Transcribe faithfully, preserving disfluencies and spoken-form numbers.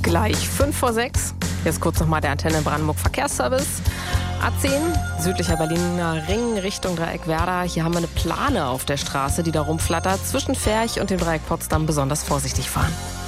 Gleich fünf vor sechs. Jetzt kurz nochmal der Antenne Brandenburg Verkehrsservice. A zehn, südlicher Berliner Ring Richtung Dreieck Werder. Hier haben wir eine Plane auf der Straße, die da rumflattert. Zwischen Ferch und dem Dreieck Potsdam besonders vorsichtig fahren.